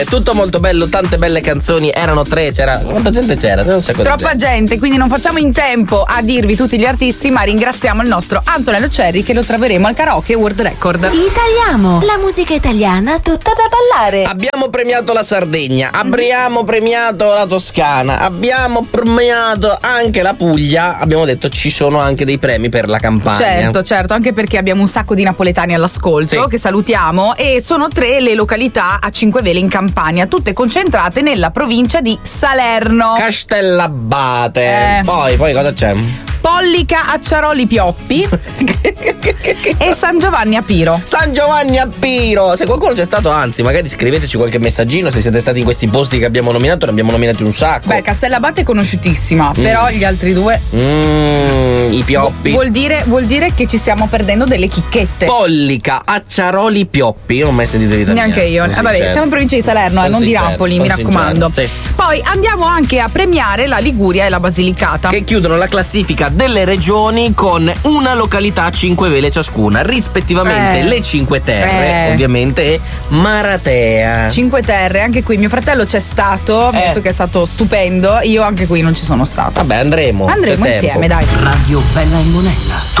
È tutto molto bello, tante belle canzoni, erano 3, quanta gente c'era? Non so Troppa gente, quindi non facciamo in tempo a dirvi tutti gli artisti, ma ringraziamo il nostro Antonello Cerri che lo troveremo al Karaoke World Record. Italiamo, la musica italiana tutta da ballare. Abbiamo premiato la Sardegna, abbiamo premiato la Toscana, abbiamo premiato anche la Puglia, abbiamo detto ci sono anche dei premi per la Campania. Certo, anche perché abbiamo un sacco di napoletani all'ascolto, che salutiamo, e sono 3 le località a 5 vele in Campania, tutte concentrate nella provincia di Salerno. Castellabate. Poi cosa c'è? Pollica, Acciaroli, Pioppi e San Giovanni a Piro. San Giovanni a Piro. Se qualcuno c'è stato, anzi, magari scriveteci qualche messaggino se siete stati in questi posti che abbiamo nominato. Ne abbiamo nominati un sacco. Beh, Castellabate è conosciutissima, però gli altri 2 i Pioppi vuol dire che ci stiamo perdendo delle chicchette. Pollica, Acciaroli, Pioppi. Io non ho mai sentito l'italiano. Neanche io. Vabbè, siamo in provincia di Salerno, non di Napoli, mi raccomando. Sì. Poi andiamo anche a premiare la Liguria e la Basilicata, che chiudono la classifica delle regioni con una località a 5 vele ciascuna, rispettivamente le Cinque Terre, ovviamente, e Maratea. Cinque Terre, anche qui mio fratello c'è stato, mi ha detto che è stato stupendo, io anche qui non ci sono stata. Vabbè, andremo insieme, dai. Radio Bella e Monella.